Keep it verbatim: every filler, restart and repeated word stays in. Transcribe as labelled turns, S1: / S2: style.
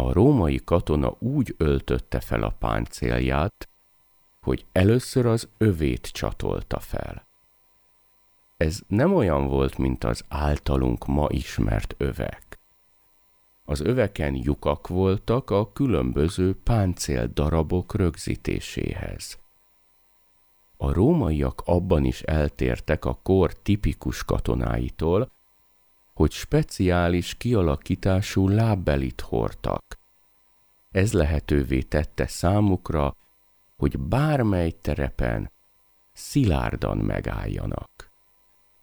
S1: A római katona úgy öltötte fel a páncélját, hogy először az övét csatolta fel. Ez nem olyan volt, mint az általunk ma ismert övek. Az öveken lyukak voltak a különböző páncéldarabok rögzítéséhez. A rómaiak abban is eltértek a kor tipikus katonáitól, hogy speciális kialakítású lábbelit hordtak. Ez lehetővé tette számukra, hogy bármely terepen szilárdan megálljanak.